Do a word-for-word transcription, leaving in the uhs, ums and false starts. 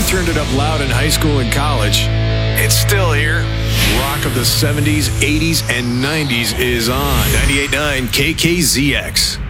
turned it up loud in high school and college, it's still here. Rock of the seventies, eighties, and nineties is on. ninety-eight point nine K K Z X.